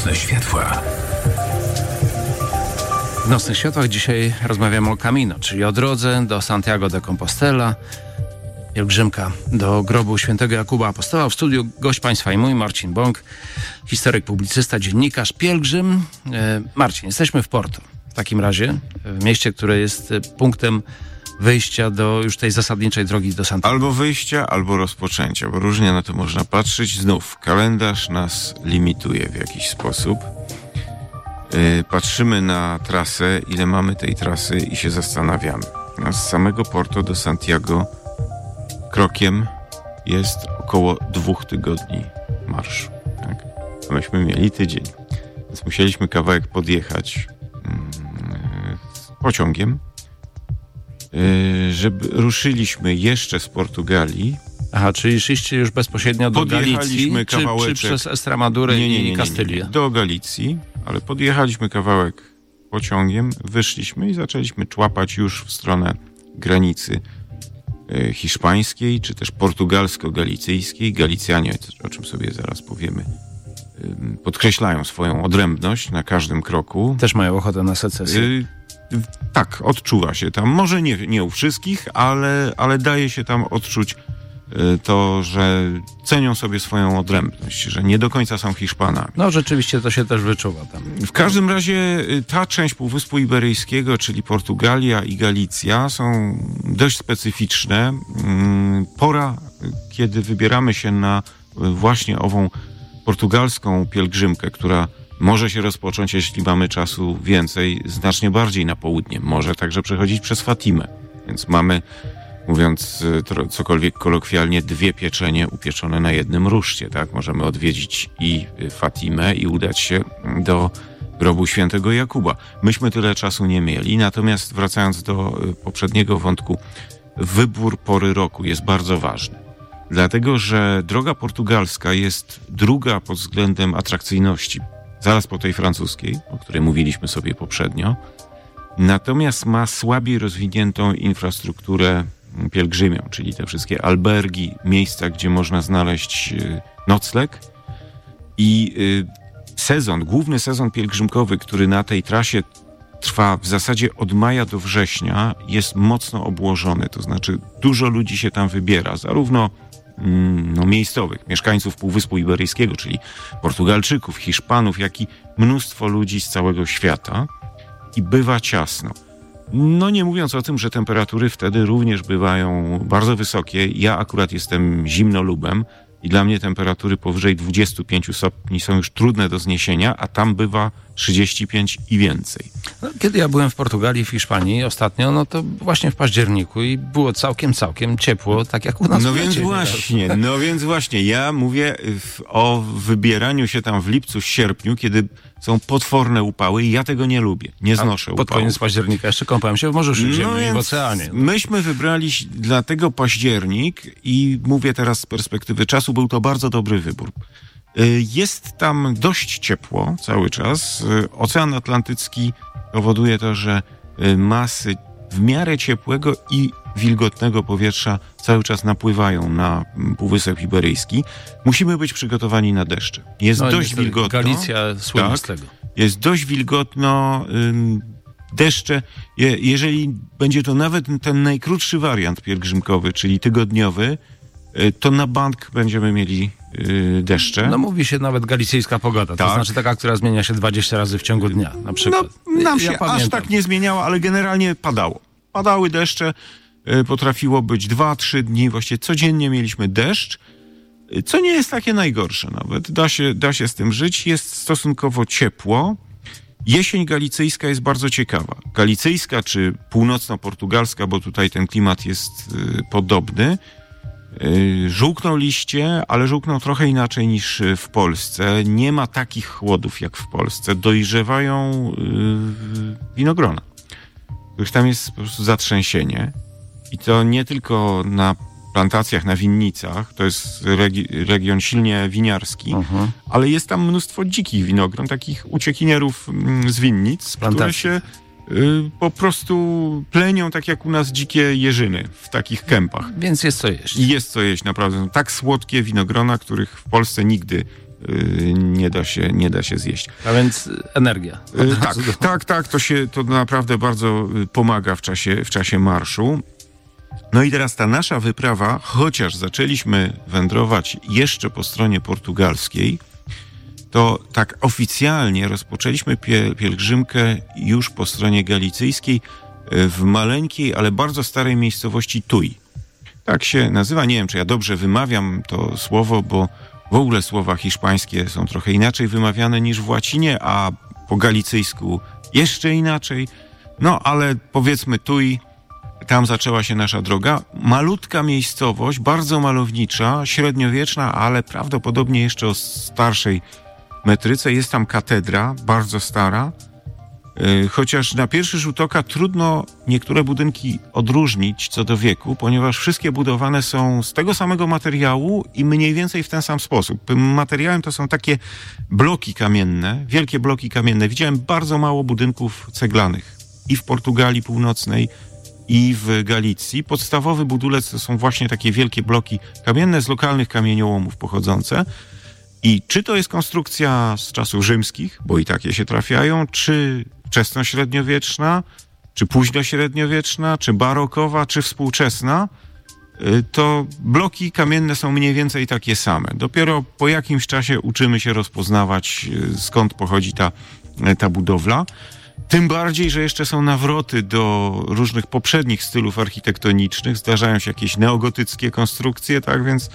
Nocne światła. W Nocnych Światłach dzisiaj rozmawiamy o Camino, czyli o drodze do Santiago de Compostela, pielgrzymka do grobu świętego Jakuba Apostoła. W studiu gość państwa i mój, Marcin Bąk, historyk, publicysta, dziennikarz, pielgrzym. Marcin, jesteśmy w Porto. W takim razie w mieście, które jest punktem wyjścia do już tej zasadniczej drogi do Santiago. Albo wyjścia, albo rozpoczęcia, bo różnie na to można patrzeć. Znów, kalendarz nas limituje w jakiś sposób. Patrzymy na trasę, ile mamy tej trasy i się zastanawiamy. Z samego Porto do Santiago krokiem jest około 2 tygodni marszu. Tak? A myśmy mieli tydzień, więc musieliśmy kawałek podjechać pociągiem, żeby ruszyliśmy jeszcze z Portugalii. Aha, czyli szliście już bezpośrednio do Galicji, czy przez Estramadurę i Kastylię? Do Galicji, ale podjechaliśmy kawałek pociągiem, wyszliśmy i zaczęliśmy człapać już w stronę granicy hiszpańskiej, czy też portugalsko-galicyjskiej. Galicjanie, o czym sobie zaraz powiemy, podkreślają swoją odrębność na każdym kroku. Też mają ochotę na secesję. Tak, odczuwa się tam. Może nie u wszystkich, ale daje się tam odczuć to, że cenią sobie swoją odrębność, że nie do końca są Hiszpanami. No rzeczywiście to się też wyczuwa tam. W każdym razie ta część Półwyspu Iberyjskiego, czyli Portugalia i Galicja, są dość specyficzne. Pora, kiedy wybieramy się na właśnie ową portugalską pielgrzymkę, która może się rozpocząć, jeśli mamy czasu więcej, znacznie bardziej na południe. Może także przechodzić przez Fatimę. Więc mamy, mówiąc cokolwiek kolokwialnie, 2 pieczenie upieczone na jednym ruszcie. Tak? Możemy odwiedzić i Fatimę i udać się do grobu świętego Jakuba. Myśmy tyle czasu nie mieli, natomiast wracając do poprzedniego wątku, wybór pory roku jest bardzo ważny. Dlatego, że droga portugalska jest druga pod względem atrakcyjności, zaraz po tej francuskiej, o której mówiliśmy sobie poprzednio, natomiast ma słabiej rozwiniętą infrastrukturę pielgrzymią, czyli te wszystkie albergi, miejsca, gdzie można znaleźć nocleg i główny sezon pielgrzymkowy, który na tej trasie trwa w zasadzie od maja do września, jest mocno obłożony, to znaczy dużo ludzi się tam wybiera, zarówno miejscowych, mieszkańców Półwyspu Iberyjskiego, czyli Portugalczyków, Hiszpanów, jak i mnóstwo ludzi z całego świata i bywa ciasno. No nie mówiąc o tym, że temperatury wtedy również bywają bardzo wysokie. Ja akurat jestem zimnolubem i dla mnie temperatury powyżej 25 stopni są już trudne do zniesienia, a tam bywa 35 i więcej. No, kiedy ja byłem w Portugalii, w Hiszpanii ostatnio, no to właśnie w październiku i było całkiem ciepło, tak jak u nas. No więc właśnie, ja mówię o wybieraniu się tam w lipcu, sierpniu, kiedy są potworne upały i ja tego nie lubię, nie znoszę upałów. Pod koniec października jeszcze kąpałem się w Morzu Śródziemnym i w oceanie. Myśmy wybrali dlatego październik i mówię teraz z perspektywy czasu, był to bardzo dobry wybór. Jest tam dość ciepło cały czas. Ocean Atlantycki powoduje to, że masy w miarę ciepłego i wilgotnego powietrza cały czas napływają na Półwysep Iberyjski. Musimy być przygotowani na deszcze. Jest dość wilgotno. Galicja słynie z tego. Jest dość wilgotno. Deszcze, jeżeli będzie to nawet ten najkrótszy wariant pielgrzymkowy, czyli tygodniowy, to na bank będziemy mieli deszcze. No mówi się nawet galicyjska pogoda, to znaczy taka, która zmienia się 20 razy w ciągu dnia, na przykład. No, nam się aż tak nie zmieniała, ale generalnie padało. Padały deszcze, potrafiło być 2-3 dni, właściwie codziennie mieliśmy deszcz, co nie jest takie najgorsze nawet. Da się z tym żyć, jest stosunkowo ciepło. Jesień galicyjska jest bardzo ciekawa. Galicyjska czy północno-portugalska, bo tutaj ten klimat jest podobny. Żółkną liście, ale żółkną trochę inaczej niż w Polsce. Nie ma takich chłodów jak w Polsce. Dojrzewają winogrona, których tam jest po prostu zatrzęsienie. I to nie tylko na plantacjach, na winnicach, to jest region silnie winiarski, ale jest tam mnóstwo dzikich winogron, takich uciekinierów z winnic, które się po prostu plenią tak jak u nas dzikie jeżyny w takich kępach. Więc jest co jeść. I jest co jeść, naprawdę. Tak słodkie winogrona, których w Polsce nigdy nie da się zjeść. A więc energia. Tak, to naprawdę bardzo pomaga w czasie marszu. No i teraz ta nasza wyprawa, chociaż zaczęliśmy wędrować jeszcze po stronie portugalskiej, to tak oficjalnie rozpoczęliśmy pielgrzymkę już po stronie galicyjskiej w maleńkiej, ale bardzo starej miejscowości Tui. Tak się nazywa, nie wiem, czy ja dobrze wymawiam to słowo, bo w ogóle słowa hiszpańskie są trochę inaczej wymawiane niż w łacinie, a po galicyjsku jeszcze inaczej. No, ale powiedzmy Tui, tam zaczęła się nasza droga. Malutka miejscowość, bardzo malownicza, średniowieczna, ale prawdopodobnie jeszcze o starszej metryce. Jest tam katedra, bardzo stara. Chociaż na pierwszy rzut oka trudno niektóre budynki odróżnić co do wieku, ponieważ wszystkie budowane są z tego samego materiału i mniej więcej w ten sam sposób. Tym materiałem to są takie bloki kamienne, wielkie bloki kamienne. Widziałem bardzo mało budynków ceglanych i w Portugalii Północnej, i w Galicji. Podstawowy budulec to są właśnie takie wielkie bloki kamienne z lokalnych kamieniołomów pochodzące. I czy to jest konstrukcja z czasów rzymskich, bo i takie się trafiają, czy wczesnośredniowieczna, czy późnośredniowieczna, czy barokowa, czy współczesna, to bloki kamienne są mniej więcej takie same. Dopiero po jakimś czasie uczymy się rozpoznawać, skąd pochodzi ta budowla. Tym bardziej, że jeszcze są nawroty do różnych poprzednich stylów architektonicznych. Zdarzają się jakieś neogotyckie konstrukcje, tak więc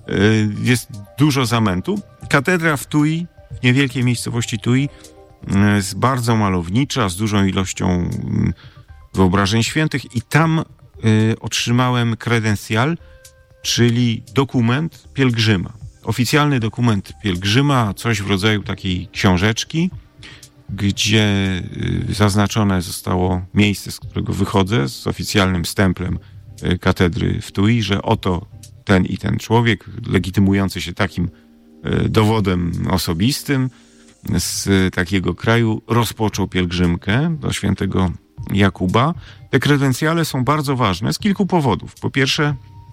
jest dużo zamętu. Katedra w Tui, w niewielkiej miejscowości Tui, jest bardzo malownicza, z dużą ilością wyobrażeń świętych i tam otrzymałem kredencjal, czyli dokument pielgrzyma. Oficjalny dokument pielgrzyma, coś w rodzaju takiej książeczki, gdzie zaznaczone zostało miejsce, z którego wychodzę, z oficjalnym stemplem katedry w Tui, że oto ten i ten człowiek, legitymujący się takim dowodem osobistym z takiego kraju, rozpoczął pielgrzymkę do świętego Jakuba. Te kredencjale są bardzo ważne z kilku powodów. Po pierwsze,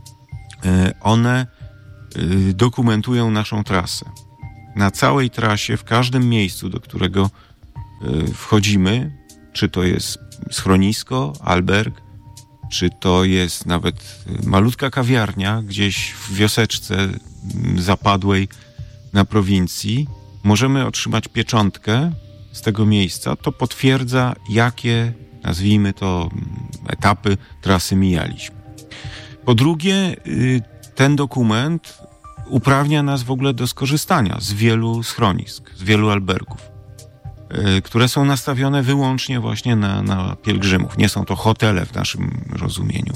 one dokumentują naszą trasę. Na całej trasie, w każdym miejscu, do którego wchodzimy, czy to jest schronisko, alberg, czy to jest nawet malutka kawiarnia gdzieś w wioseczce zapadłej na prowincji, możemy otrzymać pieczątkę z tego miejsca. To potwierdza, jakie, nazwijmy to, etapy trasy mijaliśmy. Po drugie, ten dokument uprawnia nas w ogóle do skorzystania z wielu schronisk, z wielu albergów, które są nastawione wyłącznie właśnie na pielgrzymów. Nie są to hotele w naszym rozumieniu.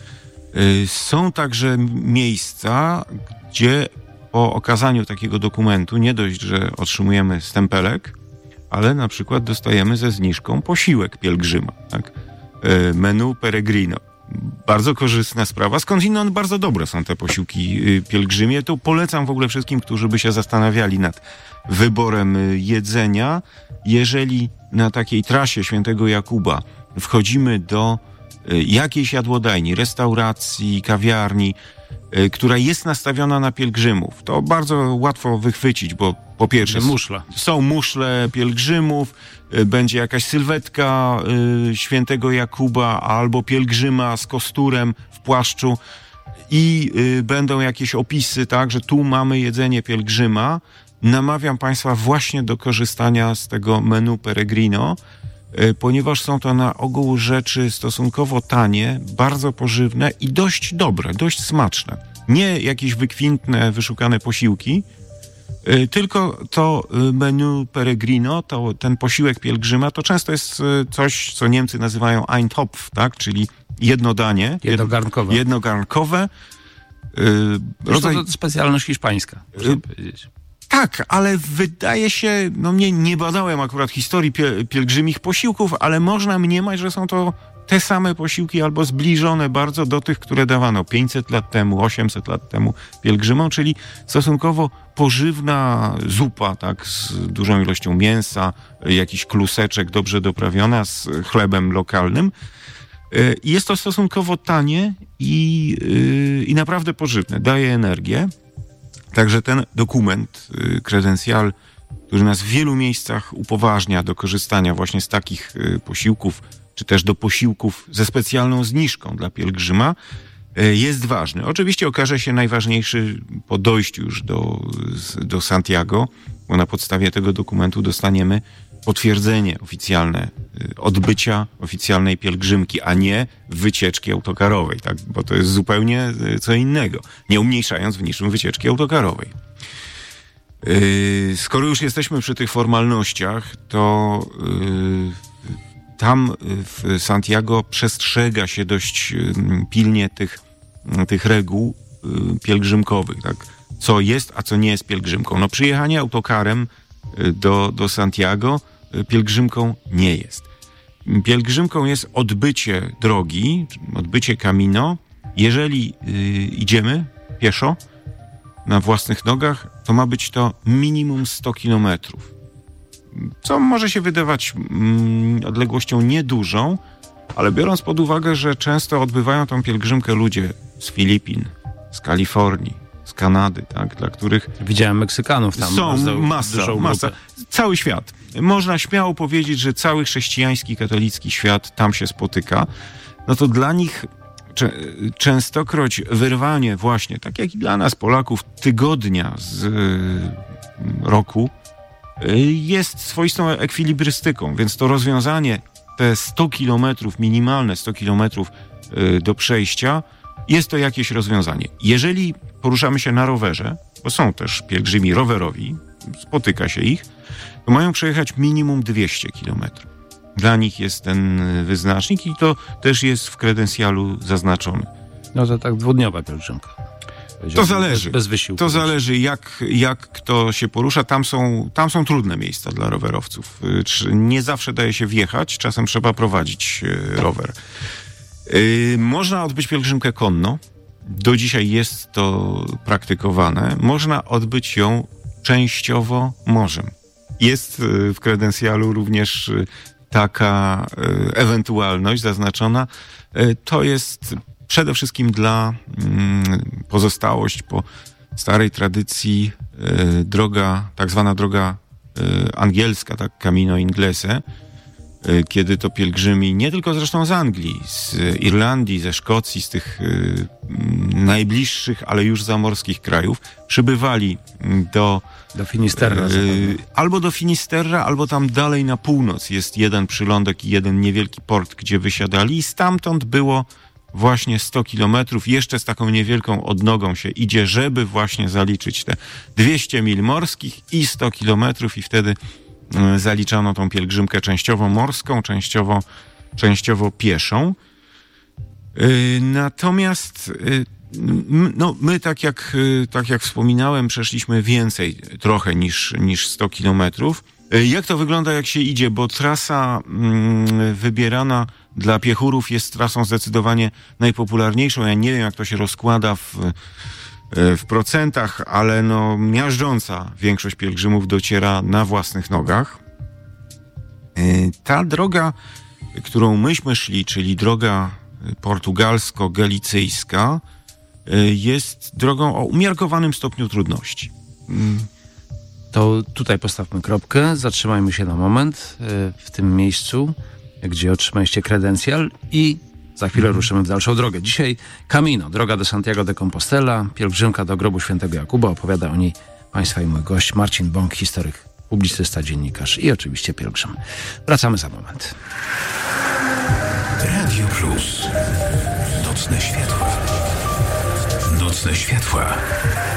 Są także miejsca, gdzie po okazaniu takiego dokumentu nie dość, że otrzymujemy stempelek, ale na przykład dostajemy ze zniżką posiłek pielgrzyma. Tak? Menu Peregrino. Bardzo korzystna sprawa. Skądinąd bardzo dobre są te posiłki pielgrzymie. To polecam w ogóle wszystkim, którzy by się zastanawiali nad wyborem jedzenia. Jeżeli na takiej trasie Świętego Jakuba wchodzimy do jakiejś jadłodajni, restauracji, kawiarni, która jest nastawiona na pielgrzymów, to bardzo łatwo wychwycić, bo po pierwsze są muszle pielgrzymów, będzie jakaś sylwetka Świętego Jakuba albo pielgrzyma z kosturem w płaszczu i będą jakieś opisy, tak, że tu mamy jedzenie pielgrzyma. Namawiam Państwa właśnie do korzystania z tego menu Peregrino, ponieważ są to na ogół rzeczy stosunkowo tanie, bardzo pożywne i dość dobre, dość smaczne. Nie jakieś wykwintne, wyszukane posiłki, tylko to menu Peregrino, ten posiłek pielgrzyma, to często jest coś, co Niemcy nazywają Eintopf, tak? Czyli jedno danie. Jednogarnkowe. To specjalność hiszpańska, można powiedzieć. Tak, ale wydaje się, nie badałem akurat historii pielgrzymich posiłków, ale można mniemać, że są to te same posiłki albo zbliżone bardzo do tych, które dawano 500 lat temu, 800 lat temu pielgrzymom, czyli stosunkowo pożywna zupa, tak, z dużą ilością mięsa, jakiś kluseczek dobrze doprawiona z chlebem lokalnym. Jest to stosunkowo tanie i naprawdę pożywne, daje energię. Także ten dokument, kredencjal, który nas w wielu miejscach upoważnia do korzystania właśnie z takich posiłków, czy też do posiłków ze specjalną zniżką dla pielgrzyma, jest ważny. Oczywiście okaże się najważniejszy po dojściu już do Santiago, bo na podstawie tego dokumentu dostaniemy potwierdzenie oficjalne odbycia oficjalnej pielgrzymki, a nie wycieczki autokarowej, tak? Bo to jest zupełnie co innego, nie umniejszając w niczym wycieczki autokarowej. Skoro już jesteśmy przy tych formalnościach, to tam w Santiago przestrzega się dość pilnie tych reguł pielgrzymkowych, tak? Co jest, a co nie jest pielgrzymką. No, przyjechanie autokarem do Santiago pielgrzymką nie jest. Pielgrzymką jest odbycie drogi, odbycie Camino. Jeżeli idziemy pieszo, na własnych nogach, to ma być to minimum 100 kilometrów. Co może się wydawać odległością niedużą, ale biorąc pod uwagę, że często odbywają tą pielgrzymkę ludzie z Filipin, z Kalifornii, z Kanady, tak, dla których... Widziałem Meksykanów tam. Są masa. Cały świat. Można śmiało powiedzieć, że cały chrześcijański, katolicki świat tam się spotyka. No to dla nich częstokroć wyrwanie właśnie, tak jak i dla nas Polaków, tygodnia z roku jest swoistą ekwilibrystyką, więc to rozwiązanie, te 100 kilometrów, minimalne 100 kilometrów do przejścia, jest to jakieś rozwiązanie. Jeżeli poruszamy się na rowerze, bo są też pielgrzymi rowerowi, spotyka się ich, to mają przejechać minimum 200 kilometrów. Dla nich jest ten wyznacznik i to też jest w kredencjalu zaznaczone. No to tak dwudniowa pielgrzymka. To zależy. Bez wysiłku. To zależy, jak kto się porusza. Tam są trudne miejsca dla rowerowców. Nie zawsze daje się wjechać, czasem trzeba prowadzić rower. Można odbyć pielgrzymkę konno. Do dzisiaj jest to praktykowane. Można odbyć ją częściowo morzem. Jest w kredencjalu również taka ewentualność zaznaczona. To jest przede wszystkim dla pozostałość po starej tradycji droga, tak zwana droga angielska, tak, Camino Inglese, kiedy to pielgrzymi, nie tylko zresztą z Anglii, z Irlandii, ze Szkocji, z tych najbliższych, ale już zamorskich krajów, przybywali do Finisterra. Albo do Finisterra, albo tam dalej na północ jest jeden przylądek i jeden niewielki port, gdzie wysiadali i stamtąd było właśnie 100 kilometrów. Jeszcze z taką niewielką odnogą się idzie, żeby właśnie zaliczyć te 200 mil morskich i 100 kilometrów i wtedy zaliczano tą pielgrzymkę częściowo morską, częściowo pieszą. Natomiast no, my, tak jak wspominałem, przeszliśmy więcej trochę niż 100 kilometrów. Jak to wygląda, jak się idzie? Bo trasa wybierana dla piechurów jest trasą zdecydowanie najpopularniejszą. Ja nie wiem, jak to się rozkłada w procentach, ale no, miażdżąca większość pielgrzymów dociera na własnych nogach. Ta droga, którą myśmy szli, czyli droga portugalsko-galicyjska, jest drogą o umiarkowanym stopniu trudności. To tutaj postawmy kropkę, zatrzymajmy się na moment w tym miejscu, gdzie otrzymaliście kredencjal i za chwilę ruszymy w dalszą drogę. Dzisiaj Camino, droga do Santiago de Compostela, pielgrzymka do grobu świętego Jakuba. Opowiada o niej państwa i mój gość Marcin Bąk, historyk, publicysta, dziennikarz i oczywiście pielgrzym. Wracamy za moment. Radio Plus. Nocne światła. Nocne światła.